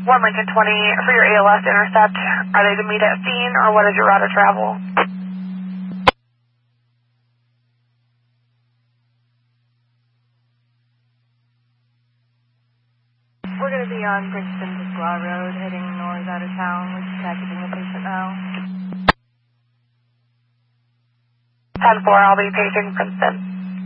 1 Lincoln 20 for your ALS intercept. Are they to meet at scene or what is your route of travel? We're going to be on Princeton to Squaw Road, heading north out of town. We're just packaging the patient now. 10-4, I'll be paging Princeton.